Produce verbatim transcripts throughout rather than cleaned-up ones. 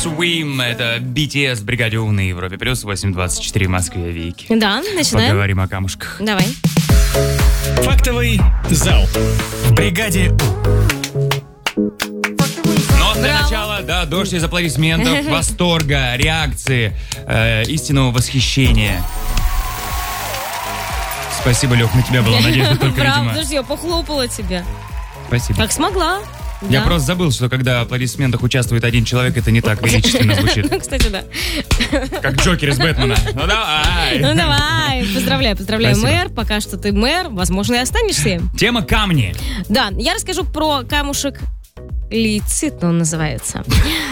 Swim, это би ти эс в бригаде У на Европе плюс восемь двадцать четыре в Москве, Вики. Да, начинаем. Поговорим о камушках. Давай. Фактовый зал в бригаде У. Но для начала, да, дождь из аплодисментов, восторга, реакции, э, истинного восхищения. Спасибо, Лёх, на тебя была надежда только, Браво, видимо. подожди, я похлопала тебя. Спасибо. Как смогла. Я Да. просто забыл, что когда в аплодисментах участвует один человек, это не так величественно звучит. Кстати, да. Как Джокер из Бэтмена. Ну давай. Ну давай, поздравляю, поздравляю, Спасибо. мэр. Пока что ты мэр, возможно, и останешься им. Тема камни. Да, я расскажу про камушек лейцит, он называется.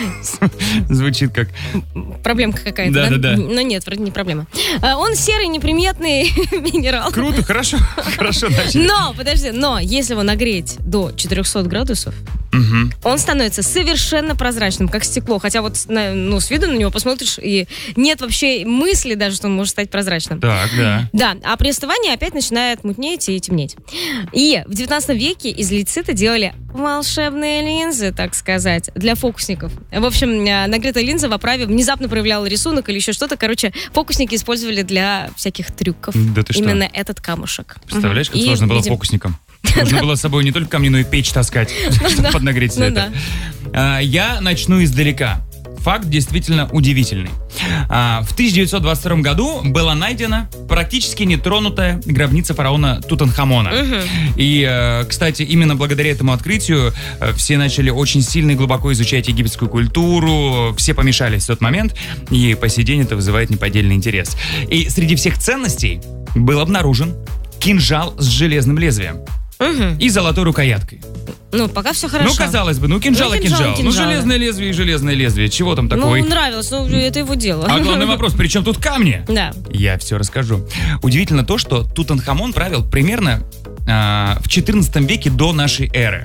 Звучит как... Проблемка какая-то, да? Да-да-да. Но нет, вроде не проблема. А, Он серый, неприметный минерал. Круто, хорошо. Хорошо начали. Но, подожди, но если его нагреть до четырехсот градусов, Мгм. он становится совершенно прозрачным, как стекло. Хотя вот на- ну, с виду на него посмотришь, и нет вообще мысли даже, что он может стать прозрачным. Так, да. Да, а при остывании опять начинает мутнеть и темнеть. И в девятнадцатом веке из лейцита делали волшебные линзы, так сказать, для фокусников. В общем, э, нагретая линза в оправе внезапно проявляла рисунок или еще что-то. Короче, фокусники использовали для всяких трюков Да ты что? именно этот камушек. Представляешь, как Мгм. И, сложно было видимо, фокусникам? Нужно было с собой не только камни, но и печь таскать, чтобы да. поднагреть все Ну это. А, Я начну издалека. Факт действительно удивительный. А, В тысяча девятьсот двадцать втором году была найдена практически нетронутая гробница фараона Тутанхамона. И, э, кстати, именно благодаря этому открытию э, все начали очень сильно и глубоко изучать египетскую культуру, все помешались в тот момент, и по сей день это вызывает неподдельный интерес. И среди всех ценностей был обнаружен кинжал с железным лезвием Мгм. и золотой рукояткой. Ну, пока все хорошо. Ну, казалось бы, ну кинжал Ну, и кинжал, кинжал. Ну, кинжал. железное лезвие и железное лезвие. Чего там Ну, такое? нравилось, ну, это его дело. А главный вопрос, при чем тут камни? Да. Я все расскажу. Удивительно то, что Тутанхамон правил примерно а, в четырнадцатом веке до нашей эры.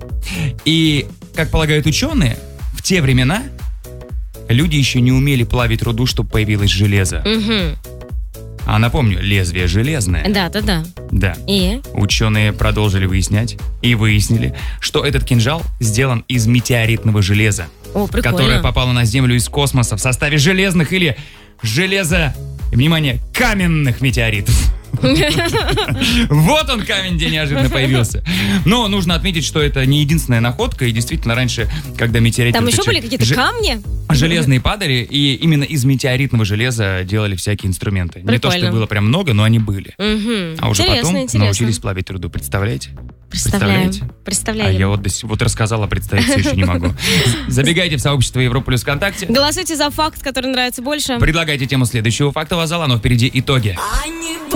И, как полагают ученые, в те времена люди еще не умели плавить руду, чтобы появилось железо. Мгм. А напомню, лезвие железное. Да, да, да. Да. И? Ученые продолжили выяснять и выяснили, что этот кинжал сделан из метеоритного железа, О, прикольно. которое попало на Землю из космоса в составе железных или железо, внимание, каменных метеоритов. Вот он, камень, где неожиданно появился. Но нужно отметить, что это не единственная находка, и действительно раньше, когда метеориты... Там вот еще эти были какие-то же- камни? Железные падали, и именно из метеоритного железа делали всякие инструменты. Не то, что Прикольно. было прям много, но они были. Мгм. А уже Интересно, потом интересно. научились плавить руду. Представляете? Представляем. Представляете? Представляем. А я вот, до сих- вот рассказала, представить все еще не могу. Забегайте в сообщество Европа Плюс ВКонтакте. Голосуйте за факт, который нравится больше. Предлагайте тему следующего фактового зала, но впереди итоги.